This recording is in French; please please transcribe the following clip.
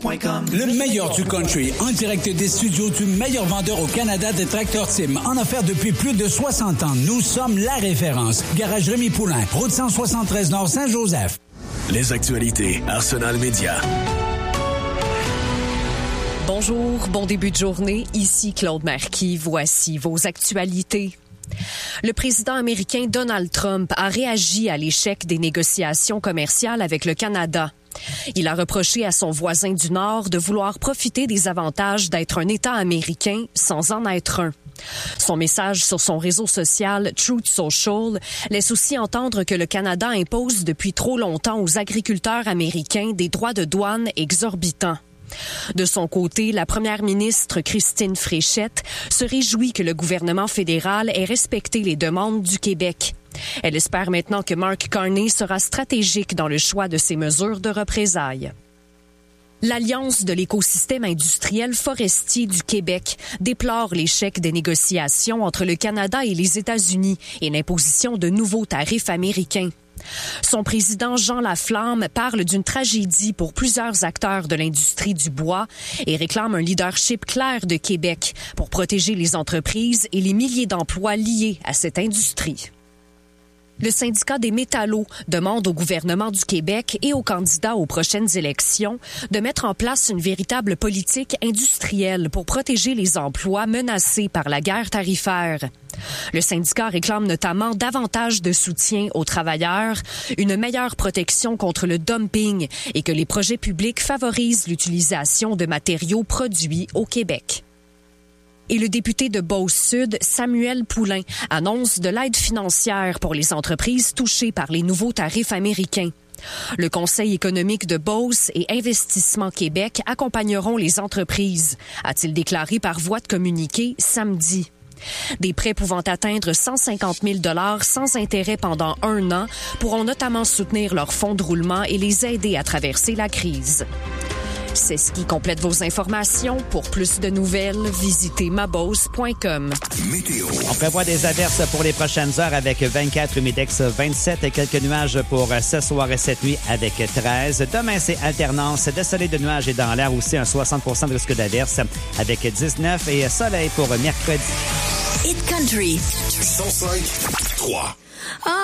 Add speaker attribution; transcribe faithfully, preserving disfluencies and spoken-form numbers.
Speaker 1: point com.
Speaker 2: Le meilleur du country, en direct des studios du meilleur vendeur au Canada de Tracteur Tim, en offert depuis plus de soixante ans. Nous sommes la référence. Garage Rémi Poulain, route cent soixante-treize Nord Saint-Joseph.
Speaker 3: Les actualités Arsenal Média.
Speaker 4: Bonjour, bon début de journée. Ici Claude Marquis. Voici vos actualités. Le président américain Donald Trump a réagi à l'échec des négociations commerciales avec le Canada. Il a reproché à son voisin du Nord de vouloir profiter des avantages d'être un État américain sans en être un. Son message sur son réseau social Truth Social laisse aussi entendre que le Canada impose depuis trop longtemps aux agriculteurs américains des droits de douane exorbitants. De son côté, la première ministre Christine Fréchette se réjouit que le gouvernement fédéral ait respecté les demandes du Québec. Elle espère maintenant que Mark Carney sera stratégique dans le choix de ses mesures de représailles. L'Alliance de l'écosystème industriel forestier du Québec déplore l'échec des négociations entre le Canada et les États-Unis et l'imposition de nouveaux tarifs américains. Son président Jean Laflamme parle d'une tragédie pour plusieurs acteurs de l'industrie du bois et réclame un leadership clair de Québec pour protéger les entreprises et les milliers d'emplois liés à cette industrie. Le syndicat des métallos demande au gouvernement du Québec et aux candidats aux prochaines élections de mettre en place une véritable politique industrielle pour protéger les emplois menacés par la guerre tarifaire. Le syndicat réclame notamment davantage de soutien aux travailleurs, une meilleure protection contre le dumping et que les projets publics favorisent l'utilisation de matériaux produits au Québec. Et le député de Beauce-Sud, Samuel Poulain, annonce de l'aide financière pour les entreprises touchées par les nouveaux tarifs américains. Le Conseil économique de Beauce et Investissement Québec accompagneront les entreprises, a-t-il déclaré par voie de communiqué samedi. Des prêts pouvant atteindre cent cinquante mille dollars sans intérêt pendant un an pourront notamment soutenir leurs fonds de roulement et les aider à traverser la crise. C'est ce qui complète vos informations. Pour plus de nouvelles, visitez mabose point com.
Speaker 5: Météo. On prévoit des averses pour les prochaines heures avec vingt-quatre, humidex vingt-sept et quelques nuages pour ce soir et cette nuit avec treize. Demain, c'est alternance de soleil, de nuages et dans l'air aussi un soixante pour cent de risque d'averse avec dix-neuf et soleil pour mercredi.
Speaker 6: Hit Country.
Speaker 3: cent cinq trois.